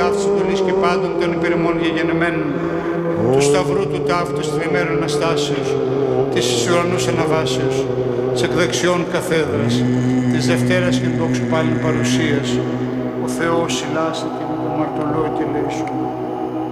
ταύτης εντολής και πάντων των υπερημών γεγενεμένων, του σταυρού του ταύτος την ημέρα Αναστάσεως, της εις ουρανούς αναβάσεως, της εκδεξιών καθέδρας, της Δευτέρας και του δόξου πάλιν παρουσίας, ο Θεός συλλάσσεται με το μαρτωλό και λέσου.